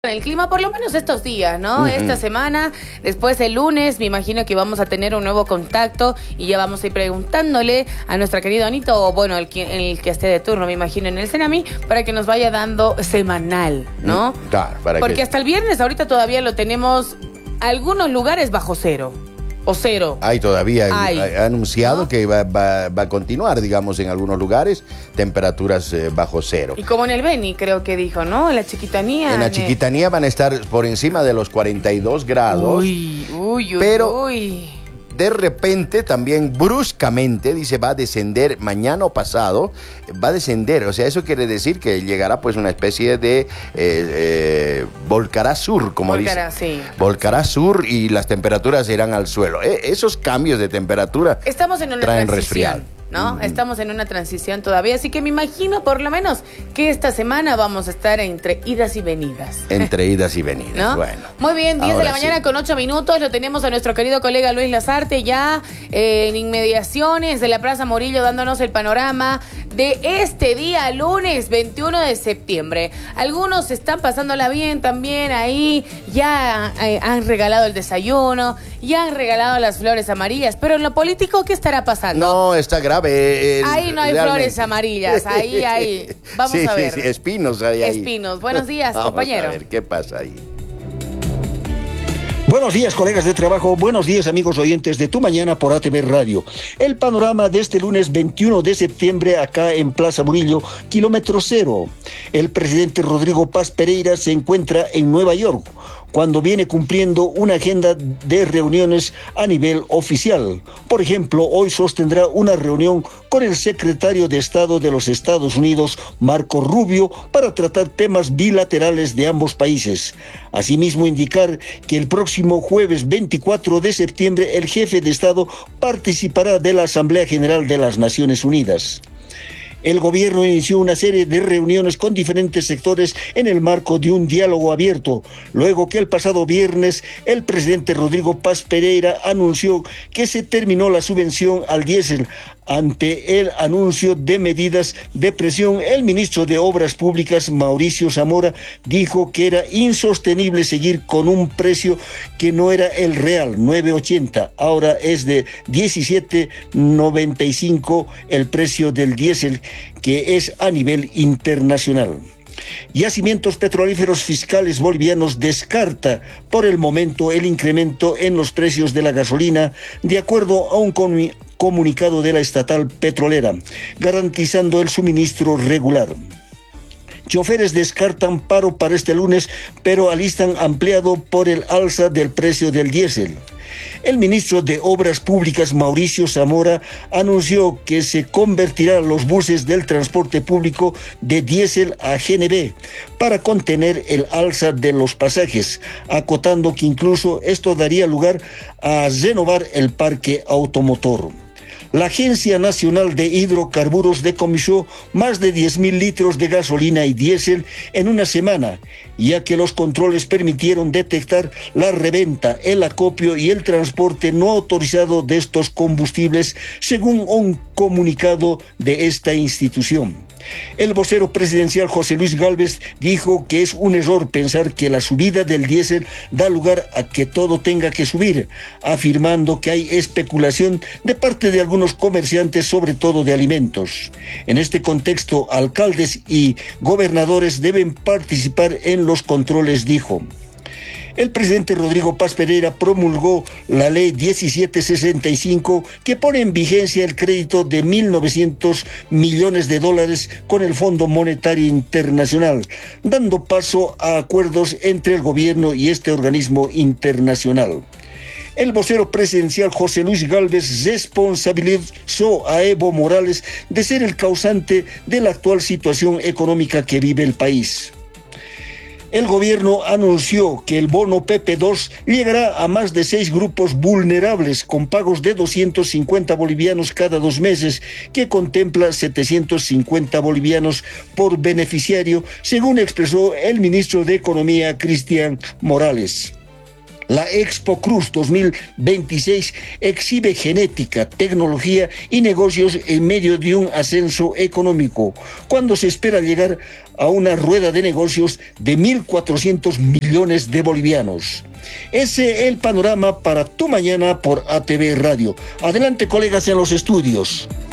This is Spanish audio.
El clima, por lo menos estos días, ¿no? Esta semana, después el lunes, me imagino que vamos a tener un nuevo contacto y ya vamos a ir preguntándole a nuestra querida Anita, o bueno, el que esté de turno, me imagino, en el Senami, para que nos vaya dando semanal, ¿no? Claro, porque hasta el viernes ahorita todavía lo tenemos algunos lugares bajo cero. O cero. Hay todavía, ha anunciado, ¿no?, que va a continuar, digamos, en algunos lugares, temperaturas bajo cero. Y como en el Beni, creo que dijo, ¿no? En la Chiquitanía. En la Chiquitanía van a estar por encima de los 42 grados. Pero de repente, también bruscamente, dice, va a descender mañana o pasado, va a descender. O sea, eso quiere decir que llegará pues una especie de volcará sur, como dice. Sí. Volcará sur y las temperaturas irán al suelo. Esos cambios de temperatura estamos en una traen transición, resfriado, ¿no? Estamos en una transición todavía, así que me imagino por lo menos que esta semana vamos a estar entre idas y venidas. Entre idas y venidas, ¿no? Bueno. Muy bien, 10 de la mañana sí, con 8 minutos, lo tenemos a nuestro querido colega Luis Lazarte ya en inmediaciones de la Plaza Morillo, dándonos el panorama de este día, lunes 21 de septiembre. Algunos están pasándola bien también ahí, ya han regalado el desayuno, ya han regalado las flores amarillas, pero en lo político, ¿qué estará pasando? No, está grave. Ahí no hay realmente flores amarillas, ahí. Vamos a ver. Sí, espinos hay ahí. Espinos. Buenos días, Vamos compañero. a ver qué pasa ahí. Buenos días, colegas de trabajo. Buenos días, amigos oyentes de Tu Mañana por ATV Radio. El panorama de este lunes 21 de septiembre acá en Plaza Murillo, kilómetro cero. El presidente Rodrigo Paz Pereira se encuentra en Nueva York, cuando viene cumpliendo una agenda de reuniones a nivel oficial. Por ejemplo, hoy sostendrá una reunión con el secretario de Estado de los Estados Unidos, Marco Rubio, para tratar temas bilaterales de ambos países. Asimismo, indicar que el próximo jueves 24 de septiembre el jefe de Estado participará de la Asamblea General de las Naciones Unidas. El gobierno inició una serie de reuniones con diferentes sectores en el marco de un diálogo abierto, luego que el pasado viernes el presidente Rodrigo Paz Pereira anunció que se terminó la subvención al diésel. Ante el anuncio de medidas de presión, el ministro de Obras Públicas, Mauricio Zamora, dijo que era insostenible seguir con un precio que no era el real, 9.80, ahora es de 17.95 el precio del diésel, que es a nivel internacional. Yacimientos petrolíferos fiscales bolivianos descarta por el momento el incremento en los precios de la gasolina, de acuerdo a un comunicado de la estatal petrolera, garantizando el suministro regular. Choferes descartan paro para este lunes, pero alistan ampliado por el alza del precio del diésel. El ministro de Obras Públicas, Mauricio Zamora, anunció que se convertirán los buses del transporte público de diésel a GNV para contener el alza de los pasajes, acotando que incluso esto daría lugar a renovar el parque automotor. La Agencia Nacional de Hidrocarburos decomisó más de 10.000 litros de gasolina y diésel en una semana, ya que los controles permitieron detectar la reventa, el acopio y el transporte no autorizado de estos combustibles, según un comunicado de esta institución. El vocero presidencial José Luis Gálvez dijo que es un error pensar que la subida del diésel da lugar a que todo tenga que subir, afirmando que hay especulación de parte de algunos comerciantes, sobre todo de alimentos. En este contexto, alcaldes y gobernadores deben participar en los controles, dijo. El presidente Rodrigo Paz Pereira promulgó la ley 1765 que pone en vigencia el crédito de $1.900 millones con el Fondo Monetario Internacional, dando paso a acuerdos entre el gobierno y este organismo internacional. El vocero presidencial José Luis Gálvez responsabilizó a Evo Morales de ser el causante de la actual situación económica que vive el país. El gobierno anunció que el bono PP2 llegará a más de 6 grupos vulnerables con pagos de 250 bolivianos cada 2 meses, que contempla 750 bolivianos por beneficiario, según expresó el ministro de Economía, Cristian Morales. La Expo Cruz 2026 exhibe genética, tecnología y negocios en medio de un ascenso económico, cuando se espera llegar a una rueda de negocios de 1.400 millones de bolivianos. Ese es el panorama para tu mañana por ATV Radio. Adelante, colegas, en los estudios.